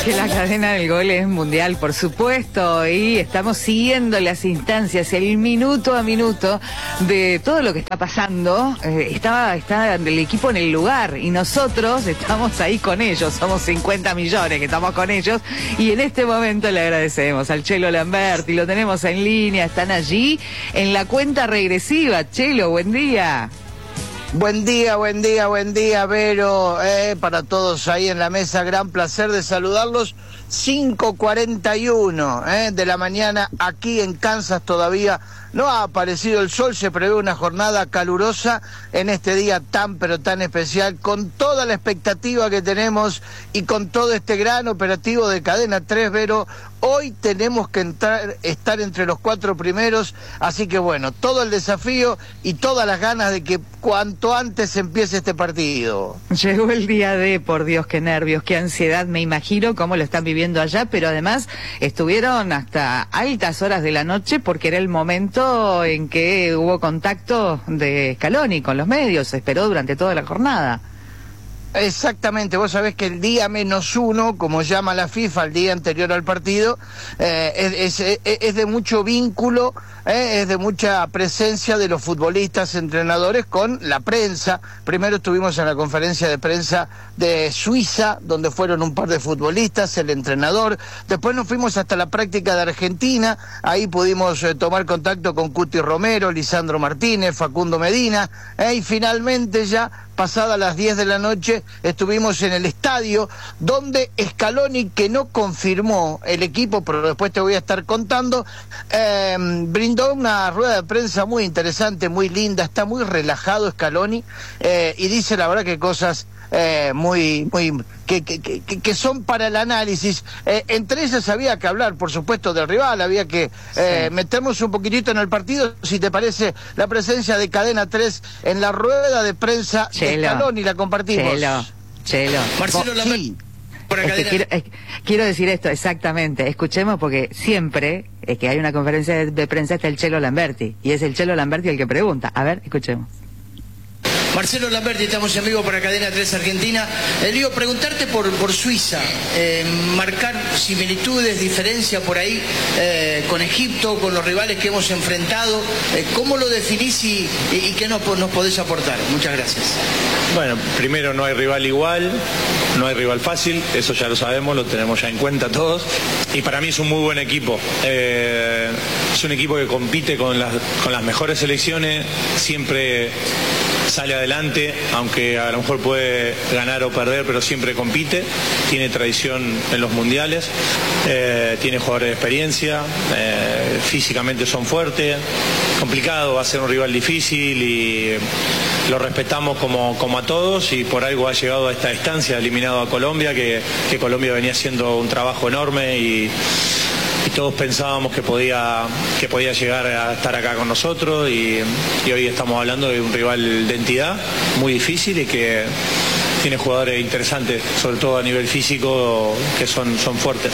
Que la cadena del gol es mundial, por supuesto, y estamos siguiendo las instancias, el minuto a minuto de todo lo que está pasando. Está el equipo en el lugar y nosotros estamos ahí con ellos, somos 50 millones que estamos con ellos, y en este momento le agradecemos al Chelo Lamberti, lo tenemos en línea, están allí en la cuenta regresiva. Chelo, buen día. Buen día, Vero, para todos ahí en la mesa, gran placer de saludarlos. 5:41 de la mañana, aquí en Kansas todavía no ha aparecido el sol, se prevé una jornada calurosa en este día tan pero tan especial, con toda la expectativa que tenemos y con todo este gran operativo de Cadena 3, Vero. Hoy tenemos que estar entre los 4 primeros, así que bueno, todo el desafío y todas las ganas de que cuanto antes empiece este partido. Llegó el día D, por Dios, qué nervios, qué ansiedad, me imagino cómo lo están viviendo allá, pero además estuvieron hasta altas horas de la noche porque era el momento en que hubo contacto de Scaloni con los medios, se esperó durante toda la jornada. Exactamente, vos sabés que el día -1, como llama la FIFA, el día anterior al partido, es de mucho vínculo, es de mucha presencia de los futbolistas, entrenadores con la prensa. Primero estuvimos en la conferencia de prensa de Suiza, donde fueron un par de futbolistas, el entrenador. Después nos fuimos hasta la práctica de Argentina, ahí pudimos tomar contacto con Cuti Romero, Lisandro Martínez, Facundo Medina, y finalmente ya pasadas las 10 de la noche estuvimos en el estadio donde Scaloni, que no confirmó el equipo, pero después te voy a estar contando, brindó una rueda de prensa muy interesante, muy linda, está muy relajado Scaloni, y dice la verdad que cosas que son para el análisis. Entre ellas había que hablar, por supuesto, del rival, había que meternos un poquitito en el partido. Si te parece, la presencia de Cadena 3 en la rueda de prensa de Scaloni, la compartimos. Chelo. Marcelo Lamberti. Quiero decir esto, exactamente. Escuchemos, porque siempre que hay una conferencia de prensa está el Chelo Lamberti, y es el Chelo Lamberti el que pregunta. A ver, escuchemos. Marcelo Lamberti, estamos en vivo para Cadena 3 Argentina. Digo, preguntarte por Suiza, marcar similitudes, diferencia por ahí con Egipto, con los rivales que hemos enfrentado. ¿Cómo lo definís y qué nos podés aportar? Muchas gracias. Bueno, primero no hay rival igual, no hay rival fácil, eso ya lo sabemos, lo tenemos ya en cuenta todos. Y para mí es un muy buen equipo. Es un equipo que compite con las mejores selecciones, siempre sale adelante, aunque a lo mejor puede ganar o perder, pero siempre compite, tiene tradición en los mundiales, tiene jugadores de experiencia, físicamente son fuertes, complicado, va a ser un rival difícil y lo respetamos como a todos, y por algo ha llegado a esta instancia, eliminado a Colombia, que Colombia venía haciendo un trabajo enorme y todos pensábamos que podía llegar a estar acá con nosotros, y hoy estamos hablando de un rival de entidad muy difícil y que tiene jugadores interesantes, sobre todo a nivel físico, que son fuertes.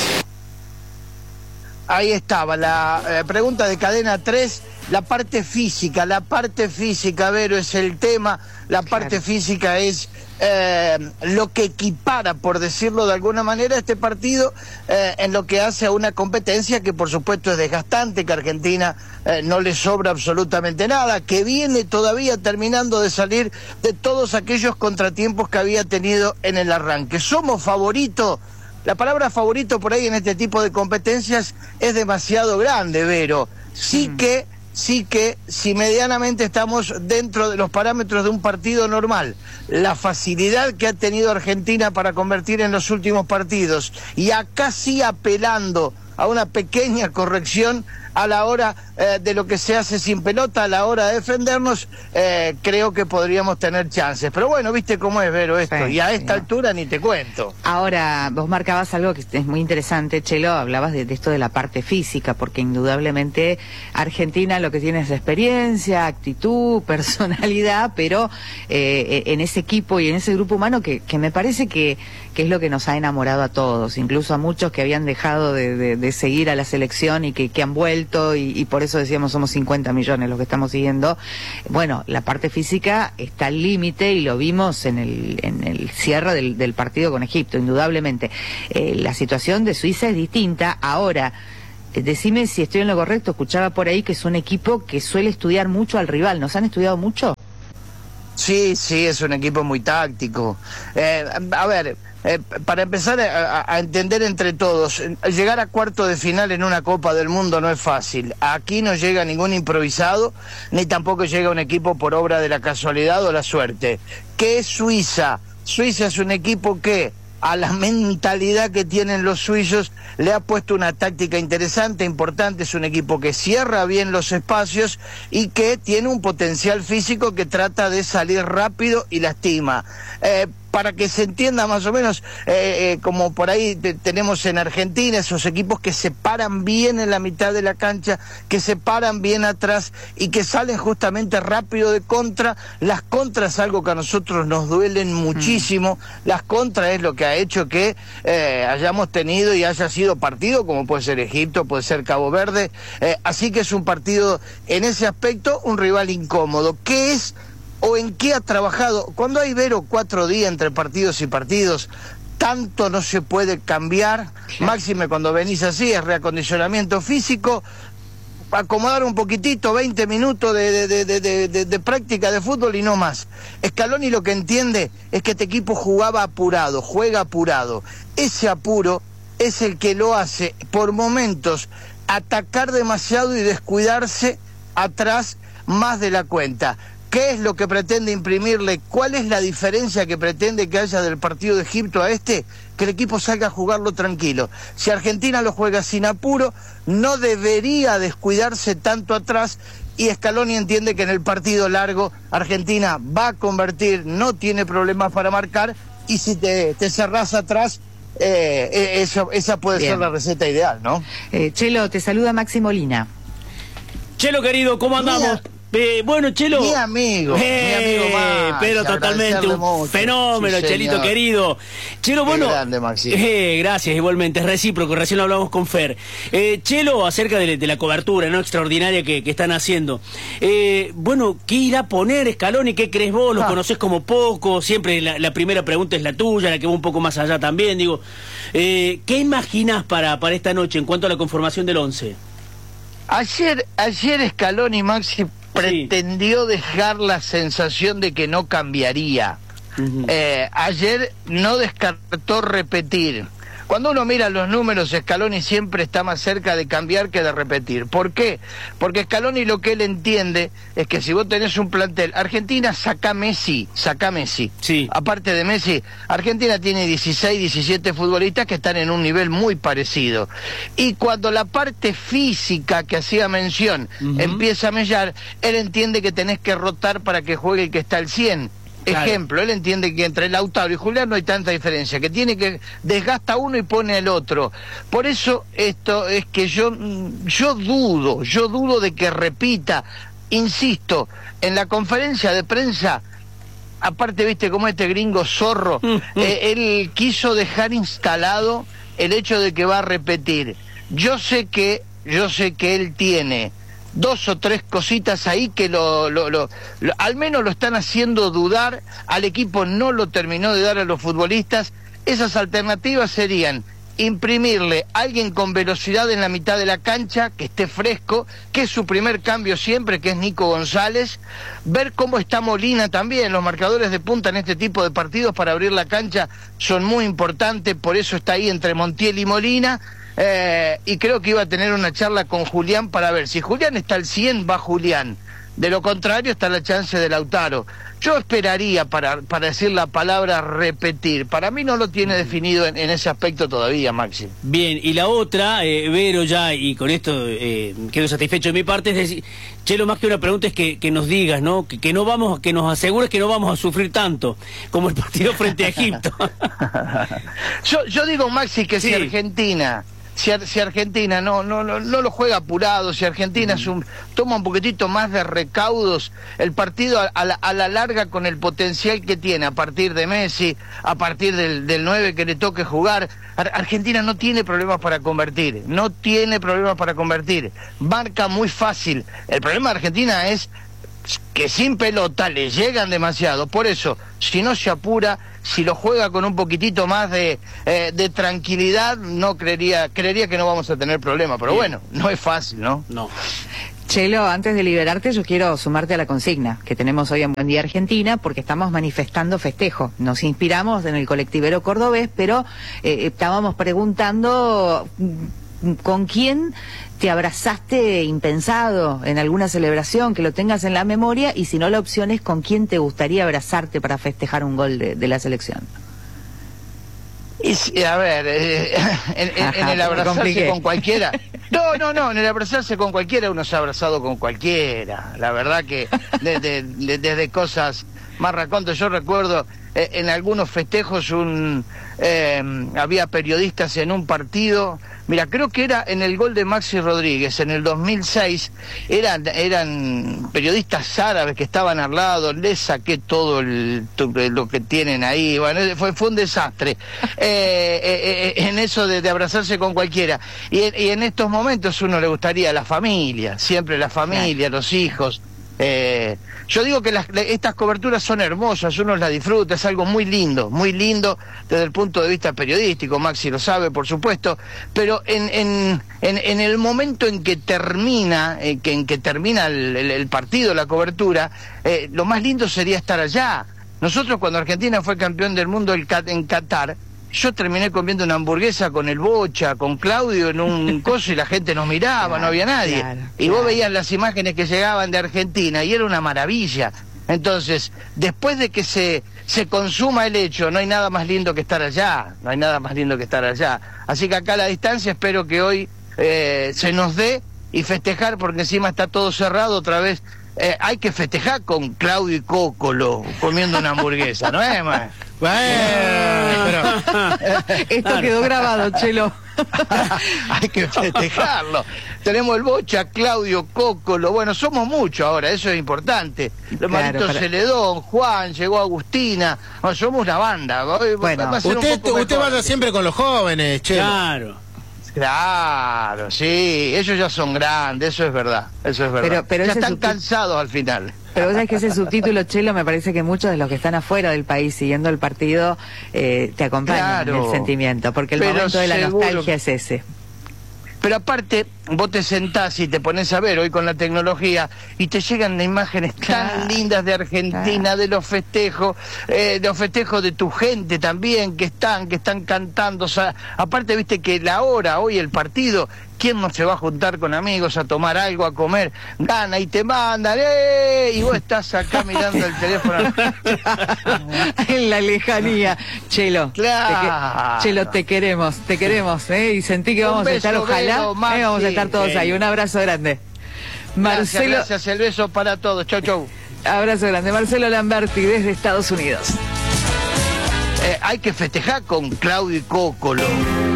Ahí estaba la pregunta de Cadena 3. La parte física, Vero, es el tema. La parte física es lo que equipara, por decirlo de alguna manera, este partido en lo que hace a una competencia que por supuesto es desgastante, que a Argentina no le sobra absolutamente nada, que viene todavía terminando de salir de todos aquellos contratiempos que había tenido en el arranque. ¿Somos favoritos? La palabra favorito por ahí en este tipo de competencias es demasiado grande, Vero. Sí que si medianamente estamos dentro de los parámetros de un partido normal, la facilidad que ha tenido Argentina para convertir en los últimos partidos, y acá sí apelando a una pequeña corrección a la hora de lo que se hace sin pelota, a la hora de defendernos, creo que podríamos tener chances. Pero bueno, viste cómo es, Vero, esto, y a esta altura ni te cuento. Ahora, vos marcabas algo que es muy interesante, Chelo, hablabas de esto de la parte física, porque indudablemente Argentina lo que tiene es experiencia, actitud, personalidad, pero en ese equipo y en ese grupo humano que me parece que es lo que nos ha enamorado a todos, incluso a muchos que habían dejado de seguir a la selección y que han vuelto alto y por eso decíamos somos 50 millones los que estamos siguiendo. Bueno, la parte física está al límite y lo vimos en el cierre del partido con Egipto, indudablemente. La situación de Suiza es distinta. Ahora, decime si estoy en lo correcto, escuchaba por ahí que es un equipo que suele estudiar mucho al rival. ¿Nos han estudiado mucho? Sí, es un equipo muy táctico. A ver, para empezar a entender entre todos, llegar a cuarto de final en una Copa del Mundo no es fácil. Aquí no llega ningún improvisado, ni tampoco llega un equipo por obra de la casualidad o la suerte. ¿Qué es Suiza? Suiza es un equipo que, a la mentalidad que tienen los suizos, le ha puesto una táctica interesante, importante. Es un equipo que cierra bien los espacios y que tiene un potencial físico que trata de salir rápido y lastima. Para que se entienda más o menos, como por ahí tenemos en Argentina, esos equipos que se paran bien en la mitad de la cancha, que se paran bien atrás y que salen justamente rápido de contra. Las contras es algo que a nosotros nos duelen muchísimo. Las contras es lo que ha hecho que hayamos tenido y haya sido partido, como puede ser Egipto, puede ser Cabo Verde. Así que es un partido, en ese aspecto, un rival incómodo. ¿Qué es o en qué ha trabajado? Cuando hay, Vero, 4 días entre partidos y partidos, tanto no se puede cambiar. Máxime cuando venís así, es reacondicionamiento físico, acomodar un poquitito, 20 minutos de práctica de fútbol y no más. Scaloni lo que entiende es que este equipo jugaba apurado, juega apurado. Ese apuro es el que lo hace, por momentos, atacar demasiado y descuidarse atrás más de la cuenta. ¿Qué es lo que pretende imprimirle? ¿Cuál es la diferencia que pretende que haya del partido de Egipto a este? Que el equipo salga a jugarlo tranquilo. Si Argentina lo juega sin apuro, no debería descuidarse tanto atrás, y Scaloni entiende que en el partido largo Argentina va a convertir, no tiene problemas para marcar, y si te cerrás atrás, esa puede ser la receta ideal, ¿no? Chelo, te saluda Maxi Molina. Chelo, querido, ¿cómo andamos? Bueno, Chelo. Mi amigo más. Pero totalmente un mucho. Fenómeno, sí, Chelito querido. Chelo, qué bueno. Grande, Maxi. Gracias, igualmente, es recíproco. Recién lo hablamos con Fer. Chelo, acerca de la cobertura, ¿no?, extraordinaria que están haciendo. Bueno, ¿qué irá a poner Scaloni? ¿Qué crees vos? ¿Lo conocés como poco? Siempre la primera pregunta es la tuya, la que va un poco más allá también. Digo, ¿qué imaginás para esta noche en cuanto a la conformación del 11? Ayer Scaloni, Maxi, pretendió dejar la sensación de que no cambiaría. Ayer no descartó repetir. Cuando uno mira los números, Scaloni siempre está más cerca de cambiar que de repetir. ¿Por qué? Porque Scaloni lo que él entiende es que si vos tenés un plantel, Argentina saca Messi. Sí. Aparte de Messi, Argentina tiene 16, 17 futbolistas que están en un nivel muy parecido. Y cuando la parte física que hacía mención empieza a mellar, él entiende que tenés que rotar para que juegue el que está al 100. Claro. Ejemplo, él entiende que entre Lautaro y Julián no hay tanta diferencia, que tiene que desgasta uno y pone al otro. Por eso esto es que yo dudo de que repita. Insisto, en la conferencia de prensa, aparte, viste, como este gringo zorro, él quiso dejar instalado el hecho de que va a repetir. Yo sé que él tiene 2 o 3 cositas ahí que al menos lo están haciendo dudar. Al equipo no lo terminó de dar a los futbolistas. Esas alternativas serían imprimirle a alguien con velocidad en la mitad de la cancha, que esté fresco, que es su primer cambio siempre, que es Nico González. Ver cómo está Molina también. Los marcadores de punta en este tipo de partidos para abrir la cancha son muy importantes, por eso está ahí entre Montiel y Molina. Y creo que iba a tener una charla con Julián para ver si Julián está al 100, va Julián. De lo contrario está la chance de Lautaro. Yo esperaría para decir la palabra repetir. Para mí no lo tiene definido en ese aspecto todavía, Maxi. Bien, y la otra, Vero, ya, y con esto quedo satisfecho de mi parte, es decir, Chelo, más que una pregunta es que nos digas, ¿no? Que nos asegures que no vamos a sufrir tanto como el partido frente a Egipto. Yo digo, Maxi, que si si Argentina no lo juega apurado, si Argentina toma un poquitito más de recaudos, el partido a la larga, con el potencial que tiene a partir de Messi, a partir del 9 que le toque jugar, Argentina no tiene problemas para convertir, marca muy fácil. El problema de Argentina es que sin pelota le llegan demasiado. Por eso, si no se apura, si lo juega con un poquitito más de tranquilidad, creería que no vamos a tener problema. Pero bueno, no es fácil, ¿no? No. Chelo, antes de liberarte, yo quiero sumarte a la consigna que tenemos hoy en Buen Día Argentina, porque estamos manifestando festejo. Nos inspiramos en el colectivero cordobés, pero estábamos preguntando con quién te abrazaste impensado en alguna celebración, que lo tengas en la memoria, y si no, la opción es con quién te gustaría abrazarte para festejar un gol de la selección. Y a ver, en el abrazarse con cualquiera. No, en el abrazarse con cualquiera uno se ha abrazado con cualquiera. La verdad que desde cosas más racontas. Yo recuerdo en algunos festejos había periodistas en un partido. Mira, creo que era en el gol de Maxi Rodríguez en el 2006, eran periodistas árabes que estaban al lado, les saqué todo lo que tienen ahí, bueno, fue un desastre, en eso de abrazarse con cualquiera, y en estos momentos uno le gustaría la familia, siempre la familia, los hijos. Yo digo que estas coberturas son hermosas, uno las disfruta, es algo muy lindo desde el punto de vista periodístico. Maxi lo sabe, por supuesto, pero en el momento en que termina, el partido, la cobertura, lo más lindo sería estar allá. Nosotros, cuando Argentina fue campeón del mundo en Qatar, yo terminé comiendo una hamburguesa con el Bocha, con Claudio en un coso, y la gente nos miraba, no había nadie. Y vos veías las imágenes que llegaban de Argentina y era una maravilla. Entonces, después de que se consuma el hecho, no hay nada más lindo que estar allá, Así que acá a la distancia espero que hoy se nos dé y festejar, porque encima está todo cerrado otra vez. Hay que festejar con Claudio y Cócolo comiendo una hamburguesa, ¿no es, man? Bueno, pero esto quedó grabado, Chelo. Hay que festejarlo. Tenemos el Bocha, Claudio, Cócolo. Bueno, somos muchos ahora, eso es importante. Marito Celedón, Juan, llegó Agustina. Bueno, somos una banda. Bueno, usted vaya siempre con los jóvenes, Chelo. Claro, sí, ellos ya son grandes, eso es verdad. Pero ya están cansados al final. Pero vos sabés que ese subtítulo, Chelo, me parece que muchos de los que están afuera del país siguiendo el partido te acompañan en el sentimiento, porque el momento de la nostalgia es ese. Pero aparte, vos te sentás y te pones a ver hoy con la tecnología y te llegan imágenes tan lindas de Argentina, de los festejos de tu gente también, que están cantando. O sea, aparte, viste que la hora, hoy el partido, ¿quién no se va a juntar con amigos a tomar algo, a comer? Gana y te mandan, y vos estás acá mirando el teléfono. En la lejanía. Chelo, claro. Chelo, te queremos, y sentí que vamos a estar, ojalá, vamos a estar todos ahí. Un abrazo grande. Marcelo, gracias, el beso para todos. Chau. Abrazo grande. Marcelo Lamberti desde Estados Unidos. Hay que festejar con Claudio y Cócolo.